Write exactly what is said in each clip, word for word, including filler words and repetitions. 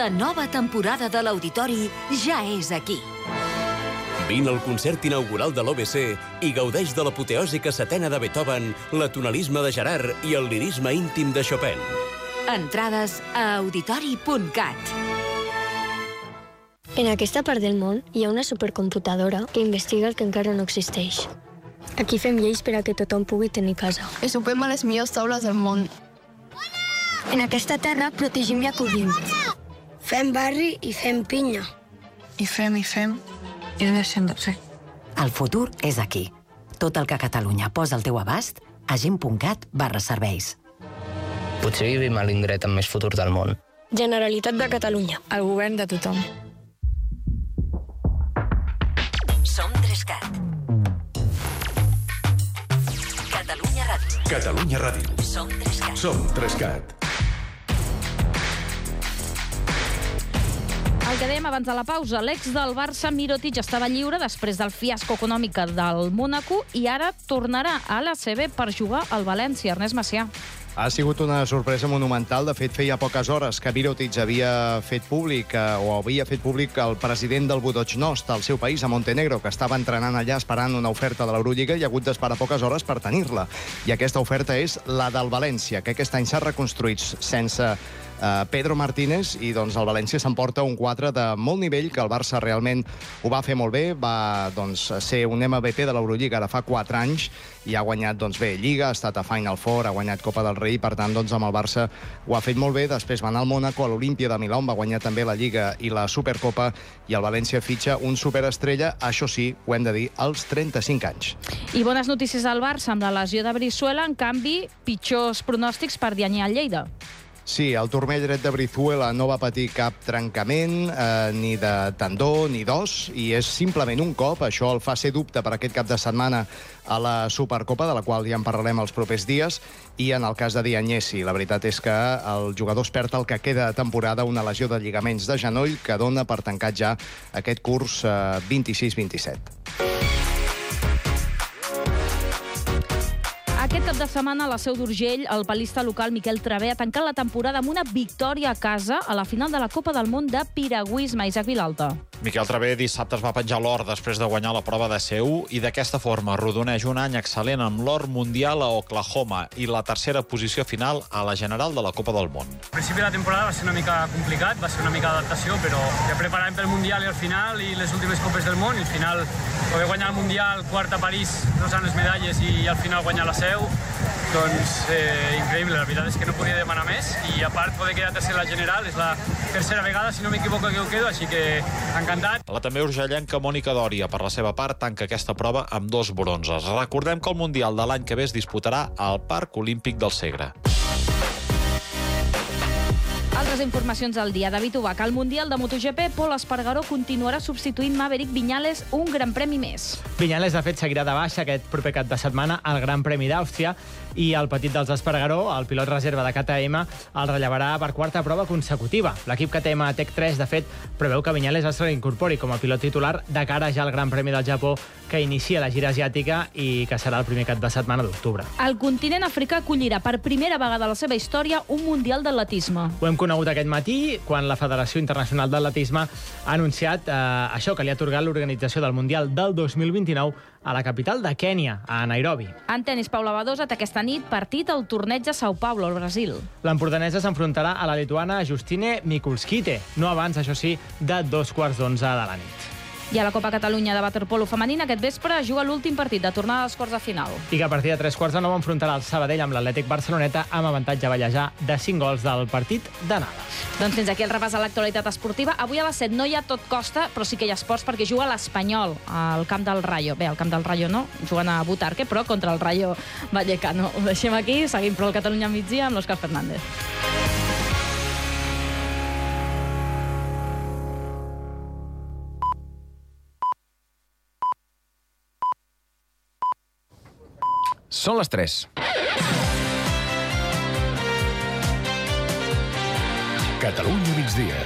La nova temporada de l'Auditori ja és aquí. Vine al concert inaugural de l'O B C i gaudeix de l'apoteòsica setena de Beethoven, l'atonalisme de Gerard i el lirisme íntim de Chopin. Entrades a auditori punt cat. En aquesta part del món hi ha una supercomputadora que investiga el que encara no existeix. Aquí fem lleis per a que tothom pugui tenir casa. I sopem a les millors taules del món. En aquesta terra protegim i acollim. Fem barri i fem pinya. I fem, i fem, i no deixem de fer. El futur és aquí. Tot el que Catalunya posa al teu abast a gent punt cat barra serveis. Potser vivim a l'indret amb més futur del món. Generalitat de Catalunya. El govern de tothom. Som tres cat. Catalunya Ràdio. Catalunya Ràdio. Som tres cat. Som tres cat. El que dèiem abans de la pausa, l'ex del Barça, Mirotic, estava lliure després del fiasco econòmic del Mónaco i ara tornarà a l'A C B per jugar al València. Ernest Macià. Ha sigut una sorpresa monumental. De fet, feia poques hores que Mirotic havia fet públic, eh, o havia fet públic el president del Budućnost, al seu país, a Montenegro, que estava entrenant allà esperant una oferta de l'Eurolliga i ha hagut d'esperar poques hores per tenir-la. I aquesta oferta és la del València, que aquest any s'ha reconstruït sense Uh, Pedro Martínez, i doncs el València s'emporta un quatre de molt nivell, que el Barça realment ho va fer molt bé, va doncs, ser un M V P de l'Eurolliga ara fa quatre anys, i ha guanyat doncs, bé Lliga, ha estat a Final Four, ha guanyat Copa del Rei, per tant doncs, amb el Barça ho ha fet molt bé. Després va anar al Mónaco, a l'Olimpia de Milà, on va guanyar també la Lliga i la Supercopa, i el València fitxa un superestrella, això sí, ho hem de dir, als trenta-cinc anys. I bones notícies al Barça amb la lesió de Brizuela, en canvi, pitjors pronòstics per Dianyà al Lleida. Sí, el turmell dret de Brizuela no va patir cap trencament, eh, ni de tendó, ni d'os, i és simplement un cop. Això el fa ser dubte per aquest cap de setmana a la Supercopa, de la qual ja en parlarem els propers dies, i en el cas de Dianyà, sí, la veritat és que el jugador es perd el que queda de temporada, una lesió de lligaments de genoll que dona per tancat ja aquest curs eh, vint-i-sis vint-i-set. Aquest cap de setmana, a la Seu d'Urgell, el palista local Miquel Travé ha tancat la temporada amb una victòria a casa a la final de la Copa del Món de piragüisme. Isaac Vilalta. Miquel Travé dissabte es va penjar l'or després de guanyar la prova de Seu i d'aquesta forma rodoneix un any excel·lent amb l'or mundial a Oklahoma i la tercera posició final a la general de la Copa del Món. Al principi de la temporada va ser una mica complicat, va ser una mica d'adaptació, però ja preparàvem pel Mundial i al final i les últimes Copes del Món, i al final poder guanyar el Mundial, quart a París, dos anys les medalles i al final guanyar la Seu, doncs eh, increïble, la veritat és que no podia demanar més, i a part poder quedar tercer a la general, és la tercera vegada, si no m'equivoco, que ho quedo, així que encantat. La també urgellenca Mònica Dòria, per la seva part, tanca aquesta prova amb dos bronzes. Recordem que el Mundial de l'any que ve es disputarà al Parc Olímpic del Segre. Altres informacions al dia. David Ubach, al Mundial de MotoGP, Pol Espargaró continuarà substituint Maverick Viñales un gran premi més. Viñales, de fet, seguirà de baixa aquest proper cap de setmana al Gran Premi d'Àustria, i el petit dels Espargaró, el pilot reserva de K T M, el rellevarà per quarta prova consecutiva. L'equip K T M Tech tres, de fet, preveu que Viñales es reincorpori com a pilot titular de cara ja al Gran Premi del Japó, que inicia la gira asiàtica i que serà el primer cap de setmana d'octubre. El continent africà acollirà per primera vegada a la seva història un Mundial d'atletisme. Ho hem conegut aquest matí, quan la Federació Internacional d'Atletisme ha anunciat eh, això, que li ha atorgat l'organització del Mundial del dos mil vint-i-nou a la capital de Kènia, a Nairobi. En tenis, Paula Badosa té aquesta nit partit al torneig de São Paulo, al Brasil. L'empordanesa s'enfrontarà a la lituana Justine Mikulskite, no abans, això sí, de dos quarts d'onze de la nit. I a la Copa Catalunya de waterpolo femenina aquest vespre juga l'últim partit de tornada als quarts de final. I que a partir de tres quarts de nou enfrontarà el Sabadell amb l'Atlètic Barceloneta amb avantatge a ballejar de cinc gols del partit d'anada. Doncs fins aquí el repàs a l'actualitat esportiva. Avui a les set no hi ha tot costa, però sí que hi ha esports perquè juga l'Espanyol al camp del Rayo. Bé, al camp del Rayo no, juguen a Butarque, però contra el Rayo Vallecano. Ho deixem aquí, seguim per el Catalunya al migdia amb l'Òscar Fernández. Són les tres. Catalunya migdia.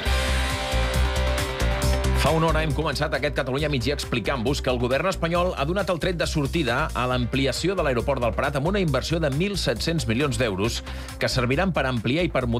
Fa una hora hem començat aquest Catalunya migdia explicant-vos que el govern espanyol ha donat el tret de sortida a l'ampliació de l'aeroport del Prat amb una inversió de mil set-cents milions d'euros que serviran per ampliar i per